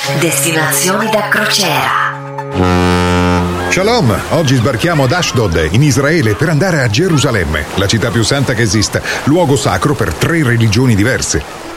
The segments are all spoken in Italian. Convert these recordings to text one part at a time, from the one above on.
Destinazioni da crociera. Shalom, oggi sbarchiamo ad Ashdod, in Israele, per andare a Gerusalemme, la città più santa che esista, luogo sacro per 3 religioni diverse.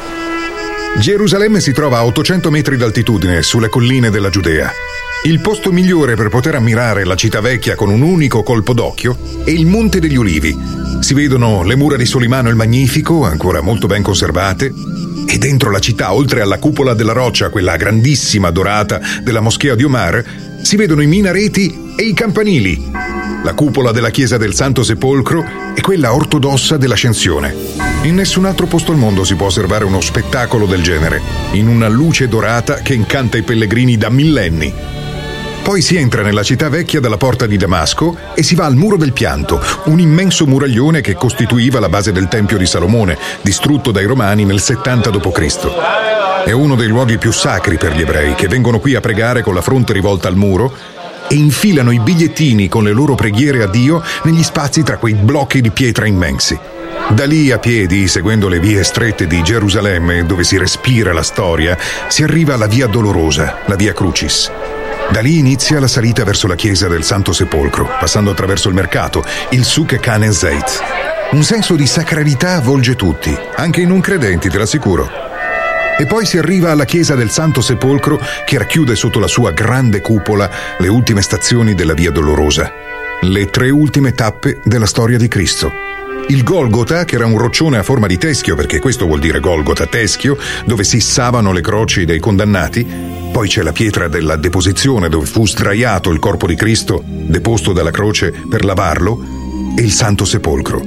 Gerusalemme si trova a 800 metri d'altitudine, sulle colline della Giudea. Il posto migliore per poter ammirare la città vecchia con un unico colpo d'occhio è il Monte degli Ulivi. Si vedono le mura di Solimano il Magnifico, ancora molto ben conservate, e dentro la città, oltre alla cupola della roccia, quella grandissima dorata della moschea di Omar, si vedono i minareti e i campanili, la cupola della chiesa del Santo Sepolcro e quella ortodossa dell'Ascensione. In nessun altro posto al mondo si può osservare uno spettacolo del genere, in una luce dorata che incanta i pellegrini da millenni. Poi si entra nella città vecchia dalla porta di Damasco e si va al Muro del Pianto, un immenso muraglione che costituiva la base del Tempio di Salomone, distrutto dai Romani nel 70 d.C. È uno dei luoghi più sacri per gli ebrei, che vengono qui a pregare con la fronte rivolta al muro e infilano i bigliettini con le loro preghiere a Dio negli spazi tra quei blocchi di pietra immensi. Da lì a piedi, seguendo le vie strette di Gerusalemme, dove si respira la storia, si arriva alla Via Dolorosa, la Via Crucis. Da lì inizia la salita verso la chiesa del Santo Sepolcro, passando attraverso il mercato, il Souk Khan Zayt. Un senso di sacralità avvolge tutti, anche i non credenti, te l'assicuro. E poi si arriva alla chiesa del Santo Sepolcro, che racchiude sotto la sua grande cupola le ultime stazioni della Via Dolorosa, le 3 ultime tappe della storia di Cristo. Il Golgota, che era un roccione a forma di teschio, perché questo vuol dire Golgota, teschio, dove si issavano le croci dei condannati. Poi c'è la pietra della deposizione, dove fu sdraiato il corpo di Cristo, deposto dalla croce per lavarlo, e il Santo Sepolcro.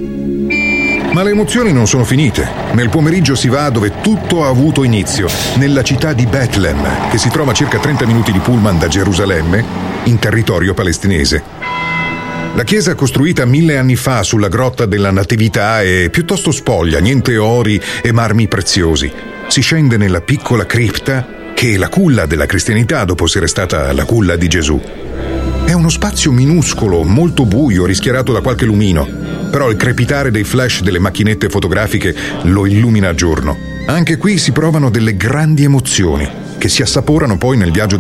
Ma le emozioni non sono finite. Nel pomeriggio si va dove tutto ha avuto inizio, nella città di Bethlehem, che si trova a circa 30 minuti di pullman da Gerusalemme, in territorio palestinese. La chiesa, costruita 1000 anni fa sulla grotta della Natività, è piuttosto spoglia, niente ori e marmi preziosi. Si scende nella piccola cripta, che è la culla della cristianità dopo essere stata la culla di Gesù. È uno spazio minuscolo, molto buio, rischiarato da qualche lumino, però il crepitare dei flash delle macchinette fotografiche lo illumina a giorno. Anche qui si provano delle grandi emozioni, che si assaporano poi nel viaggio